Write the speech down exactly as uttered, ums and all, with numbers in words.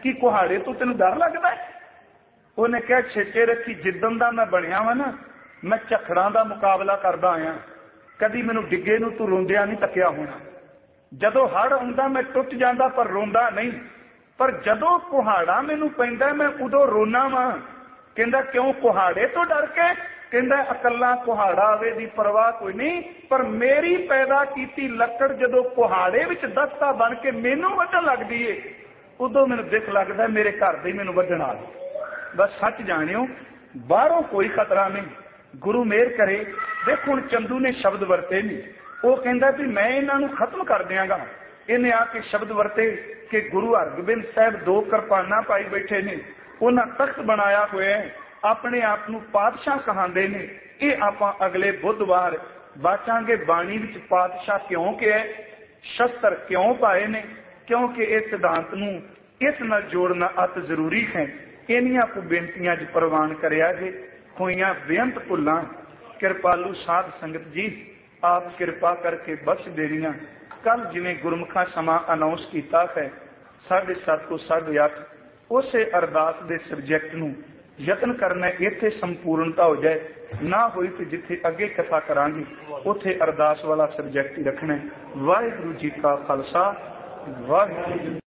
कि कुहाड़े तो तेन डर लगता है? उन्हें कहा छेचे रखी, जिदन का मैं बनया वा ना, मैं झखड़ा का मुकाबला करता आया, कभी मैनू डिगे नू तू रोंदिया नहीं तकिया होना। जदों हड़ आउंदा मैं टुट जाता पर रोंदा नहीं, पर जदों कुहाड़ा मैनू पैंदा मैं उदों रोना वा। कहंदा क्यों? कुहाड़े तो डर के? कहंदा अकल्ला कुहाड़ा आवे दी परवाह कोई नहीं, पर मेरी पैदा कीती लकड़ जदों कुहाड़े विच दस्ता बन के मैनू वड्डण लगदी है, उदों मैनू दुख लगदा मेरे घर दे मैनू वड्डण आ गए। बस सच जानियो, बाहरों कोई खतरा नहीं, गुरु मेहर करे। देखो हुण चंदू ने शब्द वरते नहीं, वो कहंदा भी मैं इन्हां नूं खत्म कर दियांगा। इन्हें आके शब्द वरते कि गुरु हरगोबिंद साहब दो किरपाना पाई बैठे ने, उन्हां तख्त बनाया होया है, अपने आप नूं पातशाह कहांदे ने। ये आपां अगले बुधवार बाचांगे बाणी विच पातशाह क्यों कहा, शस्त्र क्यों पाए ने, क्योंकि इस सिद्धांत नूं इस नाल जोड़ना अत जरूरी है। इन्हियां को बेनतियां च प्रवान करिया जे, होइयां बेअंत भुल्लां किरपालू साध संगत जी आप कृपा करके बख्श देनियां। कल जिवें गुरमुखा समा अनाउंस किया है साढ़े सत्त तो साढ़े अठ, उस अरदास के सबजैक्ट नूं यतन करना इत्थे संपूर्णता हो जाए, ना होई तो जिथे अगे कथा करांगे उथे अरदास वाला सबजैक्ट ही रखना है। वाहिगुरू जी का खालसा, वाहिगुरू।